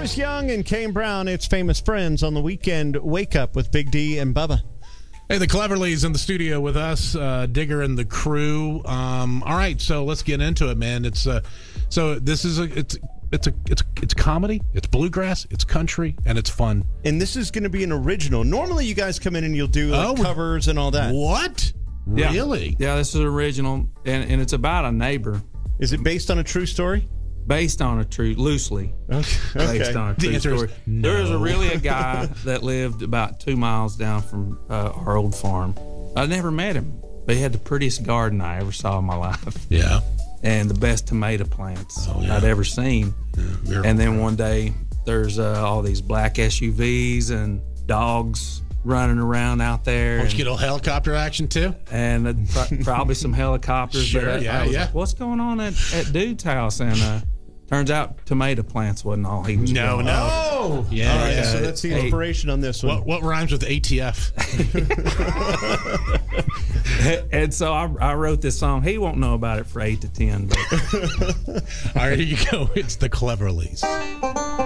Travis Young and Kane Brown, it's Famous Friends on the weekend. Wake Up with Big D and Bubba. Hey, the Cleverleys in the studio with us, Digger and the crew. All right, so let's get into it, man. It's comedy, it's bluegrass, it's country, and it's fun. And this is going to be an original. Normally, you guys come in and you'll do covers and all that. What? Yeah. Really? Yeah, this is original, and it's about a neighbor. Is it based on a true story? Based on a true, loosely. Okay. Based on a true story. No. There was really a guy that lived about 2 miles down from our old farm. I never met him, but he had the prettiest garden I ever saw in my life. Yeah. And the best tomato plants yeah. I'd ever seen. Yeah, and then one day, there's all these black SUVs and dogs running around out there. Don't you get a little helicopter action too? And probably some helicopters. Sure, but I was like, what's going on at Dude's house? And turns out tomato plants wasn't all he was doing. No. Oh! Yeah. All right, so that's the inspiration on this one. What rhymes with ATF? And so I wrote this song. He won't know about it for 8 to 10. But All right, here you go. It's the Cleverleys.